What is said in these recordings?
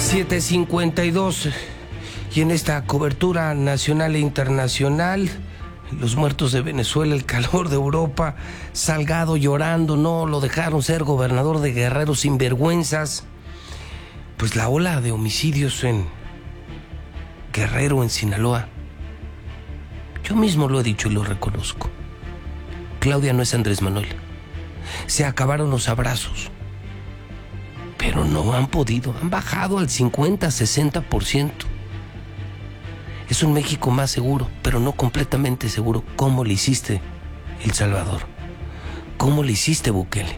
7:52 y en esta cobertura nacional e internacional, los muertos de Venezuela, el calor de Europa, Salgado llorando, no lo dejaron ser gobernador de Guerrero, sinvergüenzas. Pues la ola de homicidios en Guerrero, en Sinaloa. Yo mismo lo he dicho y lo reconozco. Claudia no es Andrés Manuel. Se acabaron los abrazos. Pero no han podido, han bajado al 50-60%. Es un México más seguro, pero no completamente seguro. ¿Cómo le hiciste, El Salvador? ¿Cómo le hiciste, Bukele?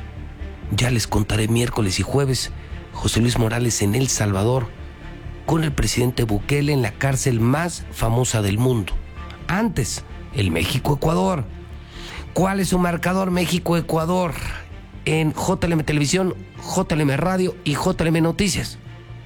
Ya les contaré miércoles y jueves. José Luis Morales en El Salvador, con el presidente Bukele en la cárcel más famosa del mundo. Antes, el México-Ecuador. ¿Cuál es su marcador? México-Ecuador. En JLM Televisión, JLM Radio y JLM Noticias.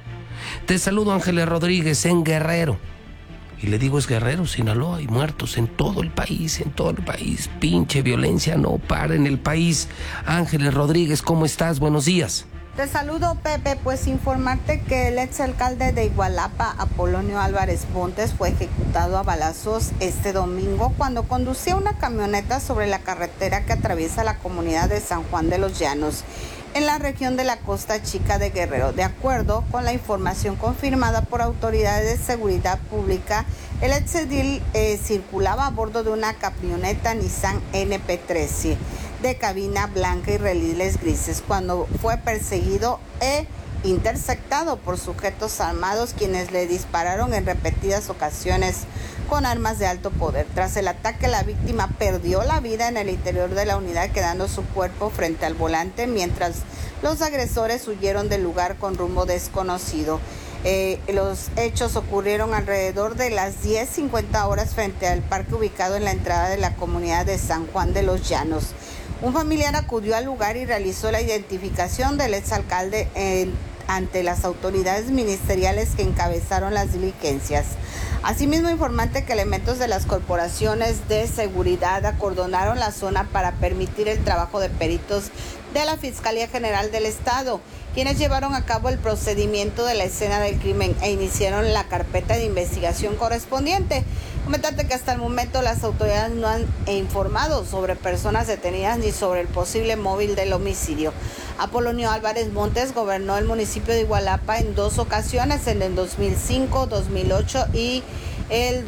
Te saludo, Ángeles Rodríguez, en Guerrero. Y le digo, es Guerrero, Sinaloa, hay muertos en todo el país, Pinche violencia no para en el país. Ángeles Rodríguez, ¿cómo estás? Buenos días. Te saludo, Pepe. Pues informarte que el exalcalde de Igualapa, Apolonio Álvarez Montes, fue ejecutado a balazos este domingo cuando conducía una camioneta sobre la carretera que atraviesa la comunidad de San Juan de los Llanos, en la región de la Costa Chica de Guerrero. De acuerdo con la información confirmada por autoridades de seguridad pública, el exedil circulaba a bordo de una camioneta Nissan NP13 de cabina blanca y rieles grises cuando fue perseguido e interceptado por sujetos armados, quienes le dispararon en repetidas ocasiones con armas de alto poder. Tras el ataque, la víctima perdió la vida en el interior de la unidad, quedando su cuerpo frente al volante, mientras los agresores huyeron del lugar con rumbo desconocido. Los hechos ocurrieron alrededor de las 10:50 horas frente al parque ubicado en la entrada de la comunidad de San Juan de los Llanos. Un familiar acudió al lugar y realizó la identificación del exalcalde ante las autoridades ministeriales que encabezaron las diligencias. Asimismo, informante que elementos de las corporaciones de seguridad acordonaron la zona para permitir el trabajo de peritos de la Fiscalía General del Estado, quienes llevaron a cabo el procedimiento de la escena del crimen e iniciaron la carpeta de investigación correspondiente. Comentarte que hasta el momento las autoridades no han informado sobre personas detenidas ni sobre el posible móvil del homicidio. Apolonio Álvarez Montes gobernó el municipio de Igualapa en 2 ocasiones, en el 2005, 2008 y el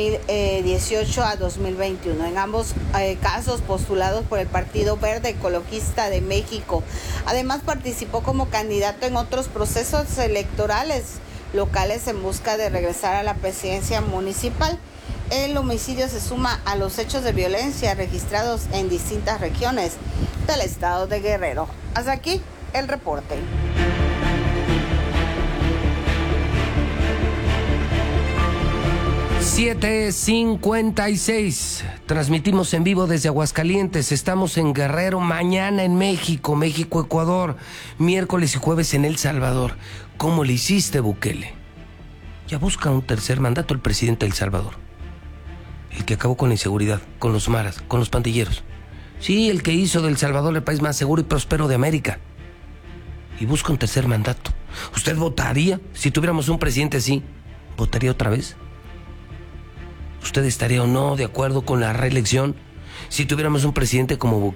2018 a 2021. En ambos casos postulados por el Partido Verde Ecologista de México. Además, participó como candidato en otros procesos electorales locales en busca de regresar a la presidencia municipal. El homicidio se suma a los hechos de violencia registrados en distintas regiones del estado de Guerrero. Hasta aquí el reporte. $7:56. Transmitimos en vivo desde Aguascalientes. Estamos en Guerrero, mañana en México, México-Ecuador, miércoles y jueves en El Salvador. ¿Cómo le hiciste, Bukele? Ya busca un tercer mandato el presidente de El Salvador. El que acabó con la inseguridad, con los maras, con los pandilleros. Sí, el que hizo de El Salvador el país más seguro y próspero de América. Y busca un tercer mandato. ¿Usted votaría si tuviéramos un presidente así? ¿Votaría otra vez? ¿Usted estaría o no de acuerdo con la reelección si tuviéramos un presidente como Bukele?